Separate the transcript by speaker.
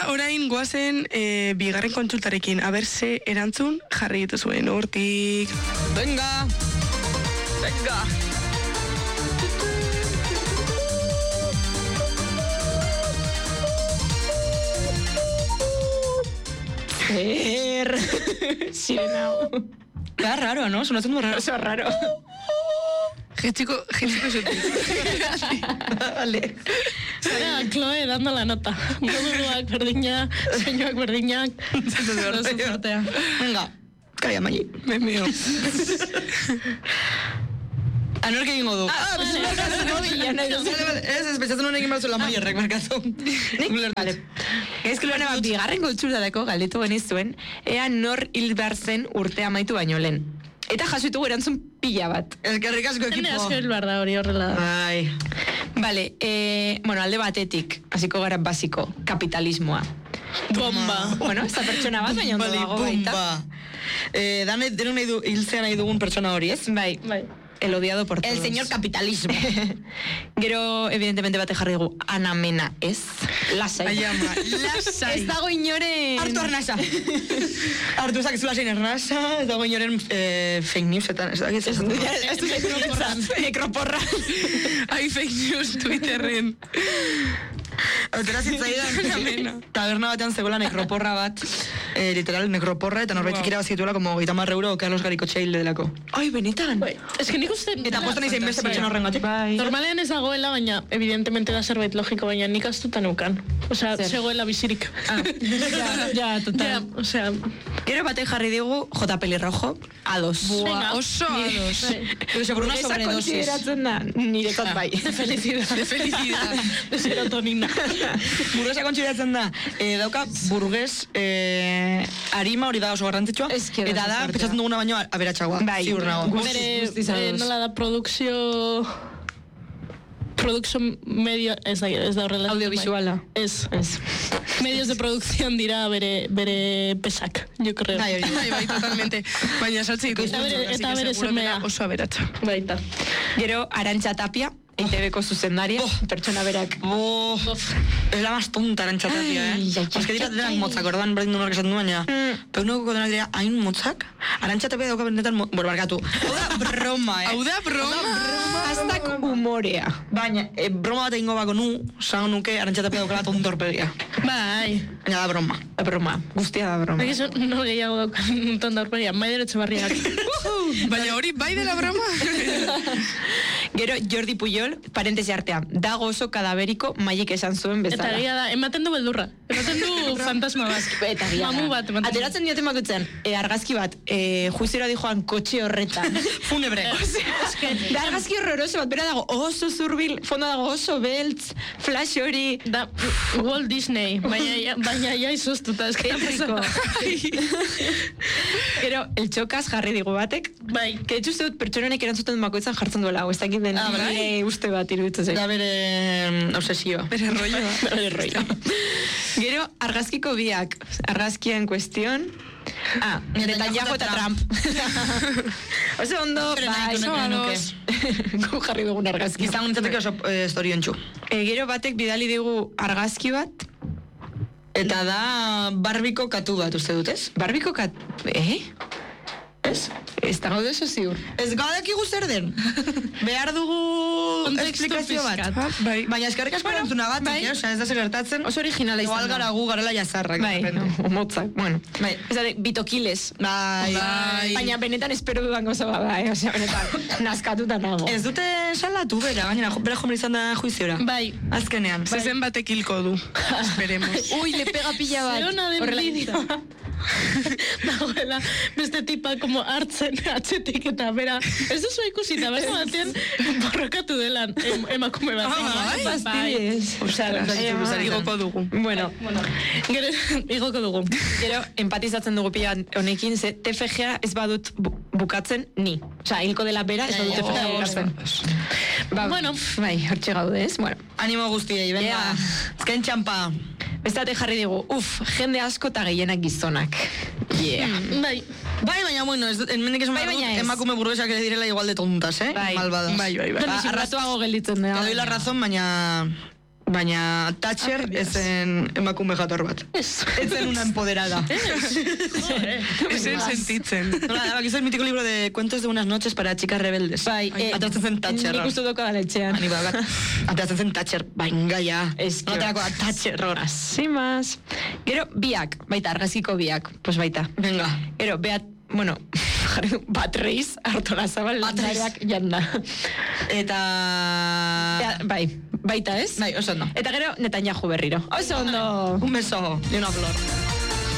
Speaker 1: orain goazen bigarren kontsultarekin. Aber ze erantzun jarri dituzuen hortik.
Speaker 2: Venga!
Speaker 3: Sirena.
Speaker 2: Está raro, ¿no? Sonatzen muy raro.
Speaker 3: Eso es raro.
Speaker 1: Jetxiko zutik.
Speaker 2: Vale.
Speaker 4: Zara, Chloe dando la nota. Moduak berdinak, zeinuak berdinak.
Speaker 2: Zortea. Venga, kaya Magi.
Speaker 1: Memeo.
Speaker 2: Anork egingo du. Ez, espetxatzen honekin bat zuen la Magi horrek markatu.
Speaker 3: Vale. Ez que luena bigarren kontsultadako galdetu genizuen, ea nor hil behar zen urtea amaitu baino lehen. Eta jasuitugu erantzun pila bat.
Speaker 2: Eskerrik asko
Speaker 4: Hene
Speaker 2: ekipo.
Speaker 4: asko hilbar da hori horrela.
Speaker 2: Ai.
Speaker 3: Vale, bueno, alde batetik, hasiko gara basiko, kapitalismoa.
Speaker 4: Bomba.
Speaker 3: Bueno, esta pertsona bat, baina ondo dago baita.
Speaker 2: Danet, denon hiltzea nahi dugun pertsona hori, ez?
Speaker 3: Bai. El odiado por todos.
Speaker 2: El señor capitalismo.
Speaker 3: Gero, evidentemente, bate jarri dugu, Ana Mena ez. Lasai.
Speaker 1: Aiama, lasai.
Speaker 3: Ez dago inoren...
Speaker 2: Hartu arnasa. Hartu zakizula zein arnasa, ez dago inoren fake newsetan, ez dakit.
Speaker 3: Ez du nekroporra.
Speaker 1: Ai, fake news Twitterren.
Speaker 2: Otera zitzaidan, taberna batean zegoela nekroporra bat, literal nekroporra, eta norbaitik irabazituela como 30 euro Carlos Garicotxe hilde delako.
Speaker 3: Ai, benetan.
Speaker 4: Ez que nik uste...
Speaker 2: Eta posta nahi zein beste pertsona horrengatik.
Speaker 4: Normalean ez dagoela, baina evidentemente da zerbait logiko, baina nik astutan neukan. Osea, zegoela bizirik.
Speaker 3: Ja, total.
Speaker 4: Osea...
Speaker 3: Gero batek jarri digu, J. Pelirrojo, ados.
Speaker 4: Venga.
Speaker 1: Oso ados.
Speaker 2: Pero por una
Speaker 3: Esa
Speaker 2: sobredosis.
Speaker 3: konsideratzen da, niretzat bai.
Speaker 4: De felicidad.
Speaker 1: De felicidad.
Speaker 4: De serotonina.
Speaker 2: Burguesa kontsideratzen da, dauka burgues arima hori da oso garrantzitsua,
Speaker 3: Eske da,
Speaker 2: eta da,
Speaker 3: sortea.
Speaker 2: pentsatzen duguna baino aberatsagoa.
Speaker 3: Bai.
Speaker 2: Ziur nago.
Speaker 4: Bere, nola da, produkzio medio, ez da horrela.
Speaker 3: Audiovisuala.
Speaker 4: Ez. Medios de producción dira bere pesak, yo creo.
Speaker 1: Bai, totalmente. Baina saltze ditugu.
Speaker 4: Eta bere semea.
Speaker 1: Oso aberatsa.
Speaker 4: Baita.
Speaker 3: Gero, Arantxa Tapia, EITB-ko zuzendaria, pertsona berak.
Speaker 2: Es la más tonta Arantxa Tapia, Es que dira denak motzak, ordan berdin duenak esaten du baina. Pero nuko denak dira, hain motzak? Arantxa Tapia dauka benetan, barkatu. Hau da broma,
Speaker 1: Hau da broma.
Speaker 3: Hastak humorea.
Speaker 2: Baina, broma bat egingo bako nu, zan nuke Arantxa Tapia daukala tontorpegia.
Speaker 4: Bai.
Speaker 2: Baina da broma.
Speaker 3: Da broma, guztia da broma.
Speaker 4: Egizu, no gehiago daukan tontorpegia, Maider Etxebarriak.
Speaker 1: Baina hori bai dela broma.
Speaker 3: Gero, Jordi Pujol, parentesi artean, dago oso kadaberiko maik esan zuen bezala.
Speaker 4: Eta egia da, ematen du beldurra. Ematen du fantasma bat.
Speaker 3: Eta egia da.
Speaker 4: Mamu bat ematen du.
Speaker 3: Ateratzen dioten bakutzen, argazki bat, juizera dijoan kotxe horretan.
Speaker 2: Funebre.
Speaker 3: Da argazki horroroso bat, bera dago oso zurbil, fondo dago oso beltz, flash hori.
Speaker 4: Da, Walt Disney, baina ja izoztuta
Speaker 3: Etriko. Gero, el txokaz jarri digu batek.
Speaker 4: Bai.
Speaker 3: Ketxu uste dut pertsonenek erantzuten bakoitzan jartzen duela, ez dakit den nire uste bat iruditzen zen.
Speaker 2: Da bere obsesioa.
Speaker 1: Bere rolloa.
Speaker 3: Bere rollo. Gero, argazkiko biak, argazkian kuestion. Netanyahu eta Trump. Oso ondo, bai,
Speaker 2: oso ados.
Speaker 3: Gu jarri dugun argazki.
Speaker 2: Izan nintzateke oso storiontxu.
Speaker 3: Gero batek bidali digu argazki bat.
Speaker 2: Eta da Barbiko katu bat, uste dut, ez?
Speaker 3: Barbiko katu... Ez? Ez da gaude oso ziur.
Speaker 2: Ez gaudekigu zer den. Behar dugu esplikazio bat.
Speaker 1: Bai.
Speaker 2: Baina eskerrik asko erantzuna bat, ez da segertatzen.
Speaker 3: Oso originala izan da.
Speaker 2: Igual gara gu garela jazarrak.
Speaker 3: Bai, motzak, bueno. Ez da, bitokiles.
Speaker 2: Bai.
Speaker 3: Baina benetan espero dudan goza bada, osea, benetan, naskatuta nago.
Speaker 2: Ez dute salatu bera, gainera, bera jomer izan da juiziora.
Speaker 4: Bai.
Speaker 2: Azkenean.
Speaker 1: Zezen batek hilko du. Esperemos.
Speaker 3: Ui, le pega pilla bat.
Speaker 4: Zeona den bideo. Dagoela, beste tipa como hartzen atzetik eta bera. Ez duzu ikusita, beste batean borrokatu delan emakume bat.
Speaker 3: Bai.
Speaker 1: Igoko dugu.
Speaker 3: Bueno,
Speaker 4: Gero, igoko dugu.
Speaker 3: gero, empatizatzen dugu pila honekin, ze TFG ez badut bukatzen ni. Osea, hilko dela bera, ez badut TFG bukatzen.
Speaker 4: Bueno.
Speaker 3: Bai, hortxe gaude ez, bueno.
Speaker 2: Animo guztiei, venga.
Speaker 3: Yeah.
Speaker 2: Azken txampa.
Speaker 3: Bestate jarri digu, jende asko eta gehienak gizonak. Yeah.
Speaker 4: Bai.
Speaker 2: Bai, baina, bueno, hemendik esan behar dut, emakume burguesak ere direla igual de tontas,
Speaker 3: Bai.
Speaker 2: Malvadas.
Speaker 1: Bai.
Speaker 3: Arratuago gelditzen da.
Speaker 2: Te doy la razón, baina... Baina Thatcher ezen emakume jator bat. Ezen una empoderada.
Speaker 1: Ezen sentitzen.
Speaker 2: Nola, aquí es el mítico libro de Cuentos de unas noches para chicas rebeldes.
Speaker 3: Bai,
Speaker 2: Ateratzen zen Thatcher.
Speaker 3: nik uste doka galetxean.
Speaker 2: Ateratzen zen Thatcher. Venga ya.
Speaker 3: Es que...
Speaker 2: Noterako da Thatcher hor.
Speaker 3: Sin más. Gero, biak, baita, argaziko biak. Pues baita.
Speaker 2: Venga.
Speaker 3: Gero, bueno, jarri du, Batreiz, Artola Zabal, landareak janda.
Speaker 2: Eta...
Speaker 3: Baita, ez?
Speaker 2: Bai, oso ondo.
Speaker 3: Eta gero, Netanyahu berriro. Oso ondo.
Speaker 2: Un beso y una flor.